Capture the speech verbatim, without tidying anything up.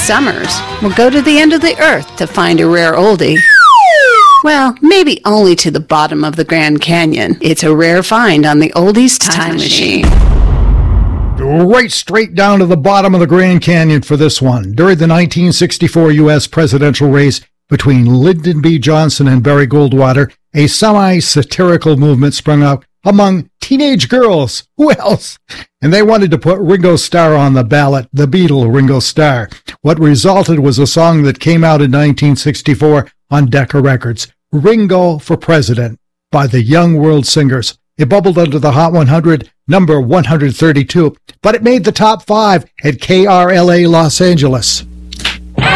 Summers will go to the end of the earth to find a rare oldie. Well, maybe only to the bottom of the Grand Canyon. It's a rare find on the Oldies Time, Time Machine. Right straight down to the bottom of the Grand Canyon for this one. During the nineteen sixty-four U S presidential race between Lyndon B. Johnson and Barry Goldwater, a semi-satirical movement sprung up among teenage girls. Who else? And they wanted to put Ringo Starr on the ballot, the Beatle Ringo Starr. What resulted was a song that came out in nineteen sixty-four on Decca Records, Ringo for President, by the Young World Singers. It bubbled under the Hot one hundred, number one hundred thirty-two, but it made the top five at K R L A Los Angeles.